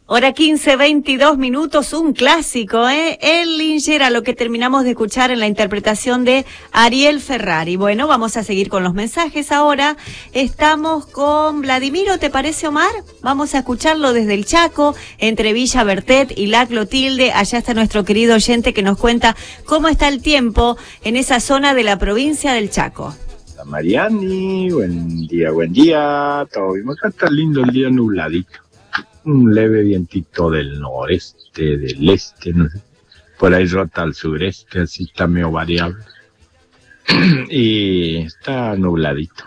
Hora 15, 22 minutos, un clásico, El Linger, a lo que terminamos de escuchar en la interpretación de Ariel Ferrari. Bueno, vamos a seguir con los mensajes ahora. Estamos con Vladimiro, ¿te parece, Omar? Vamos a escucharlo desde el Chaco, entre Villa Bertet y La Clotilde. Allá está nuestro querido oyente que nos cuenta cómo está el tiempo en esa zona de la provincia del Chaco. Hola Mariani, buen día. Todo bien, acá está lindo el día, nubladito. Un leve vientito del noreste, del este, no sé, por ahí rota al sureste, así está medio variable. Y está nubladito.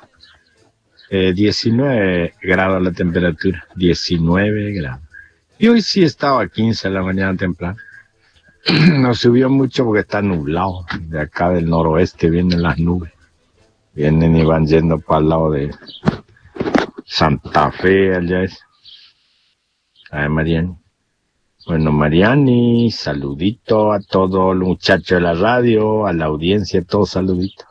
19 grados la temperatura, 19 grados. Y hoy sí estaba a 15 de la mañana temprano. No subió mucho porque está nublado. De acá del noroeste vienen las nubes. Vienen y van yendo para el lado de Santa Fe, allá es. Ay, Mariani. Bueno, Mariani, saludito a todos los muchachos de la radio, a la audiencia, todos saluditos.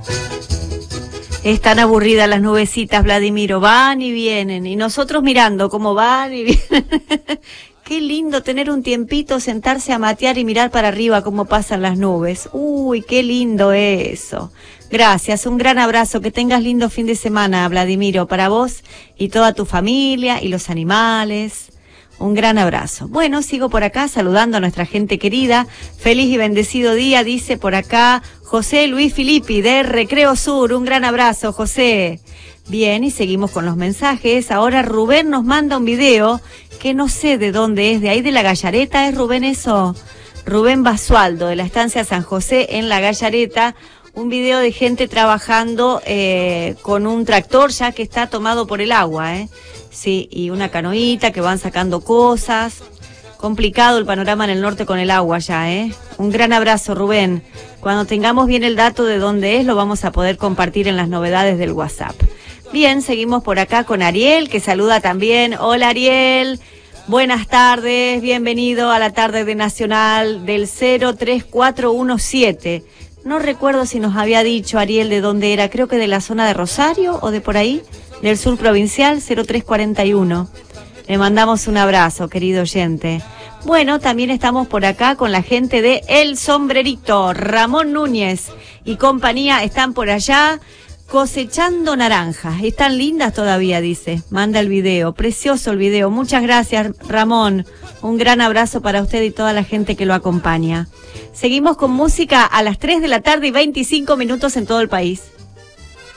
Están aburridas las nubecitas, Vladimiro, van y vienen, y nosotros mirando cómo van y vienen. Qué lindo tener un tiempito, sentarse a matear y mirar para arriba cómo pasan las nubes. Uy, qué lindo eso. Gracias, un gran abrazo, que tengas lindo fin de semana, Vladimiro, para vos y toda tu familia y los animales. Un gran abrazo. Bueno, sigo por acá saludando a nuestra gente querida. Feliz y bendecido día, dice por acá José Luis Filippi de Recreo Sur. Un gran abrazo, José. Bien, y seguimos con los mensajes. Ahora Rubén nos manda un video que no sé de dónde es, de ahí de la Gallareta, ¿es Rubén eso? Rubén Basualdo, de la estancia San José en la Gallareta. Un video de gente trabajando con un tractor ya que está tomado por el agua, Sí, y una canoita que van sacando cosas. Complicado el panorama en el norte con el agua ya, Un gran abrazo, Rubén. Cuando tengamos bien el dato de dónde es, lo vamos a poder compartir en las novedades del WhatsApp. Bien, seguimos por acá con Ariel, que saluda también. Hola, Ariel. Buenas tardes, bienvenido a la tarde de Nacional del 03417. No recuerdo si nos había dicho Ariel de dónde era, creo que de la zona de Rosario o de por ahí. Del sur provincial, 0341. Le mandamos un abrazo, querido oyente. Bueno, también estamos por acá con la gente de El Sombrerito. Ramón Núñez y compañía están por allá cosechando naranjas. Están lindas todavía, dice. Manda el video. Precioso el video. Muchas gracias, Ramón. Un gran abrazo para usted y toda la gente que lo acompaña. Seguimos con música a las 3 de la tarde y 25 minutos en todo el país.